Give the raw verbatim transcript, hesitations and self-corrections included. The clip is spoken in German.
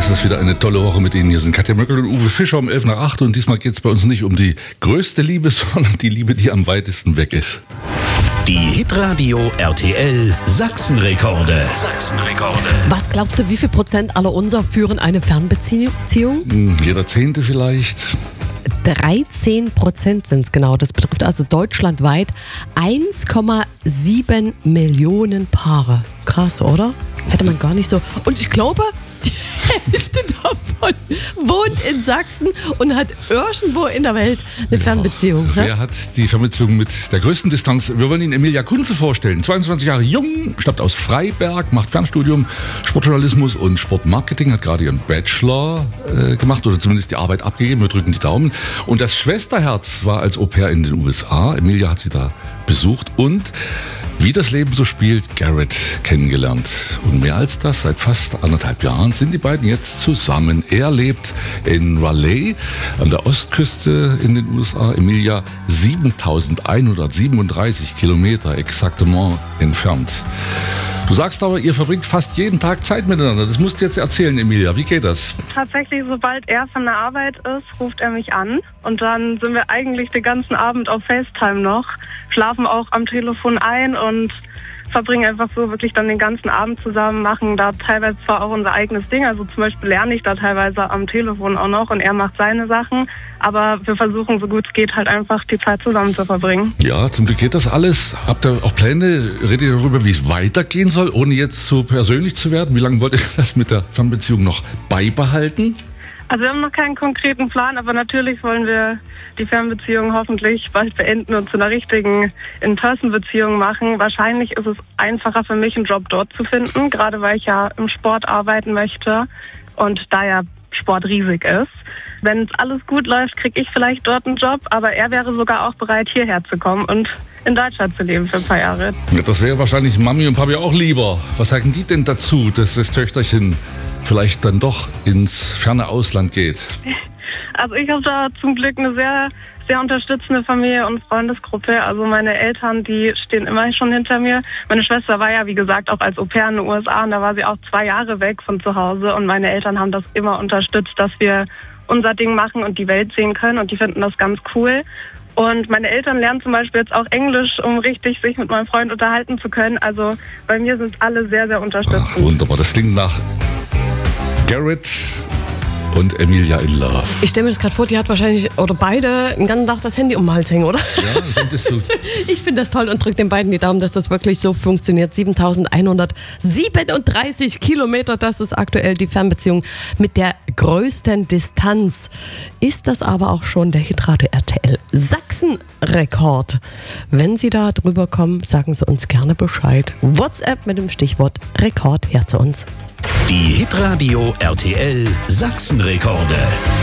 Das ist wieder eine tolle Woche mit Ihnen. Hier sind Katja Möckel und Uwe Fischer um elf nach acht. Und diesmal geht es bei uns nicht um die größte Liebe, sondern die Liebe, die am weitesten weg ist. Die Hitradio R T L Sachsenrekorde. Sachsenrekorde. Was glaubst du, wie viel Prozent aller unser führen eine Fernbeziehung? Hm, jeder Zehnte vielleicht. dreizehn Prozent sind es genau. Das betrifft also deutschlandweit eins Komma sieben Millionen Paare. Krass, oder? Hätte man gar nicht so. Und ich glaube, die Hälfte davon wohnt in Sachsen und hat irgendwo in der Welt eine Ja, Fernbeziehung. Ne? Wer hat die Fernbeziehung mit der größten Distanz? Wir wollen Ihnen Emilia Kunze vorstellen. zweiundzwanzig Jahre jung, stammt aus Freiberg, macht Fernstudium, Sportjournalismus und Sportmarketing, hat gerade ihren Bachelor äh, gemacht oder zumindest die Arbeit abgegeben. Wir drücken die Daumen. Und das Schwesterherz war als Au-pair in den U S A. Emilia hat sie da besucht und wie das Leben so spielt, Garrett kennengelernt. Und mehr als das, seit fast anderthalb Jahren sind die beiden jetzt zusammen. Er lebt in Raleigh an der Ostküste in den U S A. Emilia siebentausendeinhundertsiebenunddreißig Kilometer exaktement entfernt. Du sagst aber, ihr verbringt fast jeden Tag Zeit miteinander. Das musst du jetzt erzählen, Emilia. Wie geht das? Tatsächlich, sobald er von der Arbeit ist, ruft er mich an. Und dann sind wir eigentlich den ganzen Abend auf FaceTime noch, schlafen auch am Telefon ein und verbringen einfach so wirklich dann den ganzen Abend zusammen, machen da teilweise zwar auch unser eigenes Ding, also zum Beispiel lerne ich da teilweise am Telefon auch noch und er macht seine Sachen, aber wir versuchen so gut es geht halt einfach die Zeit zusammen zu verbringen. Ja, zum Glück geht das alles. Habt ihr auch Pläne, redet ihr darüber, wie es weitergehen soll, ohne jetzt so persönlich zu werden? Wie lange wollt ihr das mit der Fernbeziehung noch beibehalten? Also wir haben noch keinen konkreten Plan, aber natürlich wollen wir die Fernbeziehung hoffentlich bald beenden und zu einer richtigen In-Person-Beziehung machen. Wahrscheinlich ist es einfacher für mich, einen Job dort zu finden, gerade weil ich ja im Sport arbeiten möchte und da ja Sport riesig ist. Wenn es alles gut läuft, kriege ich vielleicht dort einen Job, aber er wäre sogar auch bereit, hierher zu kommen und in Deutschland zu leben für ein paar Jahre. Ja, das wäre wahrscheinlich Mami und Papi auch lieber. Was sagen die denn dazu, dass das Töchterchen vielleicht dann doch ins ferne Ausland geht? Also ich habe da zum Glück eine sehr, sehr unterstützende Familie und Freundesgruppe. Also meine Eltern, die stehen immer schon hinter mir. Meine Schwester war ja, wie gesagt, auch als Au-pair in den U S A und da war sie auch zwei Jahre weg von zu Hause. Und meine Eltern haben das immer unterstützt, dass wir unser Ding machen und die Welt sehen können und die finden das ganz cool. Und meine Eltern lernen zum Beispiel jetzt auch Englisch, um richtig sich mit meinem Freund unterhalten zu können. Also bei mir sind alle sehr, sehr unterstützend. Ach, wunderbar. Das klingt nach Garrett und Emilia in Love. Ich stelle mir das gerade vor, die hat wahrscheinlich, oder beide, den ganzen Tag das Handy um den Hals hängen, oder? Ja, findest du? Ich finde das toll und drücke den beiden die Daumen, dass das wirklich so funktioniert. siebentausendeinhundertsiebenunddreißig Kilometer, das ist aktuell die Fernbeziehung mit der größten Distanz. Ist das aber auch schon der Hitradio R T L Sachsen-Rekord? Wenn Sie da drüber kommen, sagen Sie uns gerne Bescheid. WhatsApp mit dem Stichwort Rekord her zu uns. Die Hitradio R T L Sachsenrekorde.